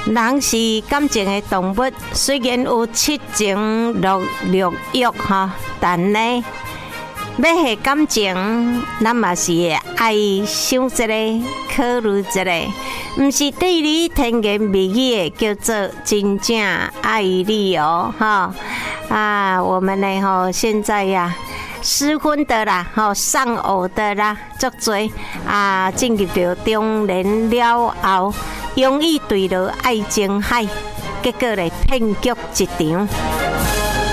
人是感情的动物，虽然有七情六欲哈，但呢，要下感情，咱嘛是爱想一个，考虑一下，毋是对你甜言蜜语的叫做真正爱你哦，哈啊，我们呢吼现在呀。失婚的啦，丧偶的啦，足多啊，进入到中年了后，容易坠入爱情海，结果嘞骗局一场。